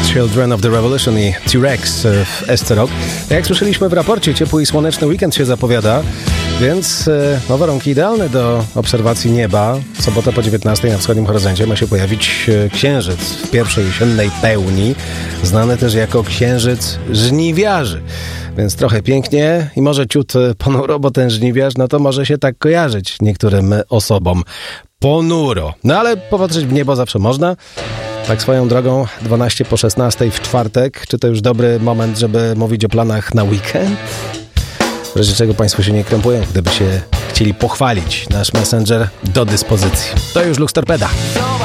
Children of the Revolution i T-Rex w SC Rock. Jak słyszeliśmy w raporcie, ciepły i słoneczny weekend się zapowiada, więc warunki idealne do obserwacji nieba. W sobotę po 19 na wschodnim horyzoncie ma się pojawić księżyc w pierwszej jesiennej pełni, znany też jako księżyc żniwiarzy. Więc trochę pięknie i może ciut ponuro, bo ten żniwiarz, no to może się tak kojarzyć niektórym osobom. Ponuro. No ale popatrzeć w niebo zawsze można. Tak swoją drogą, 12 po 16 w czwartek. Czy to już dobry moment, żeby mówić o planach na weekend? W razie czego Państwo się nie krępują, gdyby się chcieli pochwalić. Nasz messenger do dyspozycji. To już Lux Torpeda.